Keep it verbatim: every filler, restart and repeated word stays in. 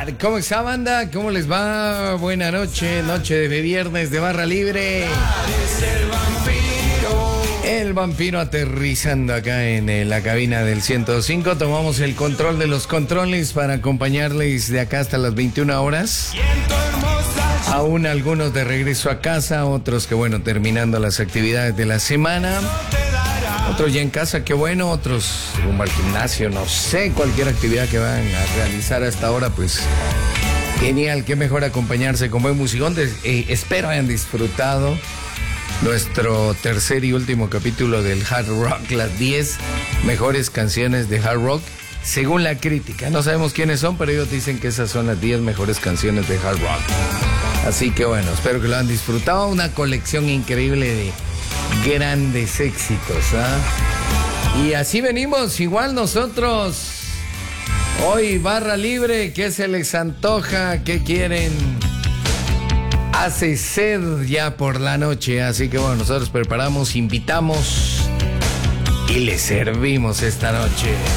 ¿Cómo está, banda? ¿Cómo les va? Buena noche, noche de viernes de barra libre. El vampiro aterrizando acá en eh, la cabina del ciento cinco. Tomamos el control de los controles para acompañarles de acá hasta las veintiuna horas. Aún algunos de regreso a casa, otros que bueno, terminando las actividades de la semana. Otros ya en casa, qué bueno, otros rumbo al gimnasio, no sé, cualquier actividad que van a realizar hasta ahora, pues genial, qué mejor acompañarse con buen musicón. Eh, espero hayan disfrutado nuestro tercer y último capítulo del Hard Rock, las diez mejores canciones de Hard Rock, según la crítica. No sabemos quiénes son, pero ellos dicen que esas son las diez mejores canciones de Hard Rock. Así que bueno, espero que lo hayan disfrutado, una colección increíble de grandes éxitos, ¿ah? Y así venimos, igual nosotros. Hoy barra libre, ¿qué se les antoja? ¿Qué quieren? Hace sed ya por la noche, así que bueno, nosotros preparamos, invitamos y les servimos esta noche.